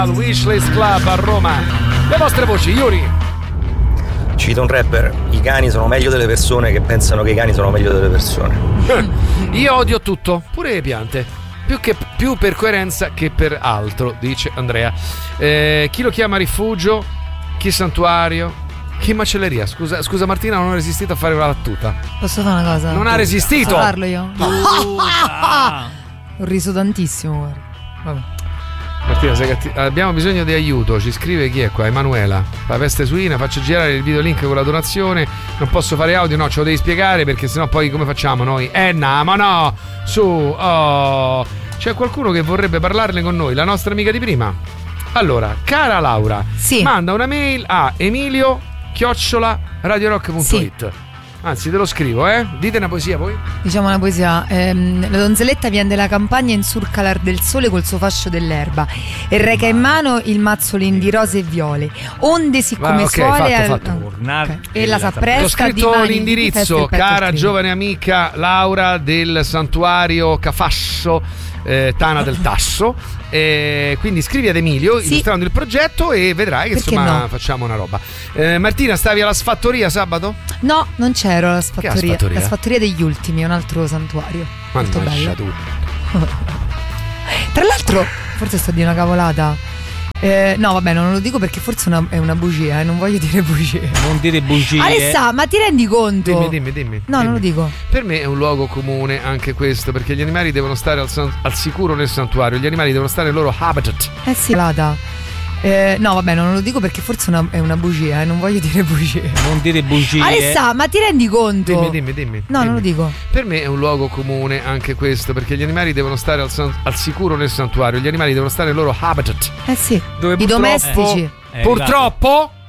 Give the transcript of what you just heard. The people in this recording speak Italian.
al Wishlist Club a Roma. Le vostre voci, Yuri. Cito un rapper: i cani sono meglio delle persone che pensano che i cani sono meglio delle persone. Io odio tutto, pure le piante. Più per coerenza che per altro, dice Andrea. Chi lo chiama rifugio? Chi santuario? Chi macelleria? Scusa Martina, non ho resistito a fare una battuta. Posso fare una cosa? Non ha resistito. Posso farlo io? Ho riso tantissimo, guarda. Vabbè. Martina, abbiamo bisogno di aiuto. Ci scrive chi è qua? Emanuela. La peste suina, faccio girare il video link con la donazione. Non posso fare audio, no, ce lo devi spiegare perché sennò poi come facciamo noi? Ma no, su, oh. C'è qualcuno che vorrebbe parlarne con noi, la nostra amica di prima. Allora, cara Laura, sì. Manda una mail a emilio@radiorock.it. Sì. Anzi, te lo scrivo, Dite una poesia poi. Diciamo una poesia. La donzelletta viene della campagna in surcalar del sole col suo fascio dell'erba e reca in mano il mazzolin di rose e viole. Onde siccome suole fatto. E la sapresta. Ho scritto l'indirizzo, cara giovane amica Laura del santuario Cafasso, Tana del Tasso. Quindi scrivi ad Emilio, sì, illustrando il progetto e vedrai che perché insomma no? Facciamo una roba. Martina, stavi alla sfattoria sabato? No, non c'ero alla sfattoria. La sfattoria degli ultimi, è un altro santuario. Molto bello. Tra l'altro, forse sto di una cavolata. No, vabbè, non lo dico perché forse è una bugia, non voglio dire bugie. Non dire bugie. Alessa, ma ti rendi conto? Dimmi. No, non lo dico. Per me è un luogo comune anche questo, perché gli animali devono stare al sicuro nel santuario, gli animali devono stare nel loro habitat. Sì, no, vabbè, non lo dico perché forse è una bugia, non voglio dire bugie. Non dire bugie. Alessa, ma ti rendi conto? Dimmi. No, non lo dico. Per me è un luogo comune anche questo, perché gli animali devono stare al sicuro nel santuario, gli animali devono stare nel loro habitat. Sì. Dove i domestici. Purtroppo